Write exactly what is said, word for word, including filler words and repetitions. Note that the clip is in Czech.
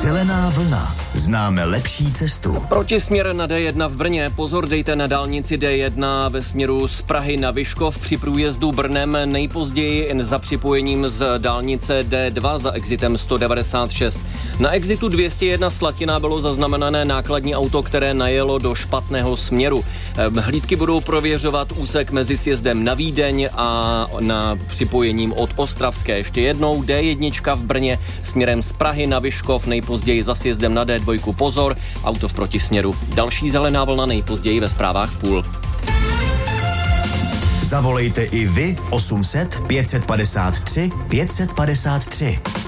Zelená vlna. Známe lepší cestu. Protisměr na D jedna v Brně. Pozor, dejte na dálnici D jedna ve směru z Prahy na Vyškov při průjezdu Brnem, nejpozději za připojením z dálnice D dva za exitem sto devadesát šest. Na exitu dvě stě jedna Slatina bylo zaznamenané nákladní auto, které najelo do špatného směru. Hlídky budou prověřovat úsek mezi sjezdem na Vídeň a na připojením od Ostravské. Ještě jednou D jedna v Brně směrem z Prahy na Vyškov, nejpozději za sjezdem na D dva. Pozor, auto v protisměru. Další zelená vlna nejpozději ve zprávách v půl. Zavolejte i vy osm set pět set padesát tři pět set padesát tři.